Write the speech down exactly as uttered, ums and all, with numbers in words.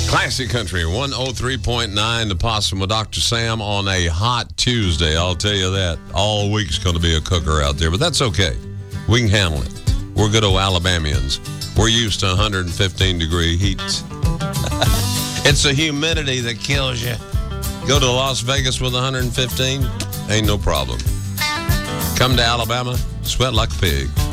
Classic Country, one oh three point nine, The Possum with Doctor Sam on a hot Tuesday. I'll tell you that. All week's going to be a cooker out there, but that's okay. We can handle it. We're good old Alabamians. We're used to one hundred fifteen degree heat. It's the humidity that kills you. Go to Las Vegas with one hundred fifteen, ain't no problem. Come to Alabama, sweat like a pig.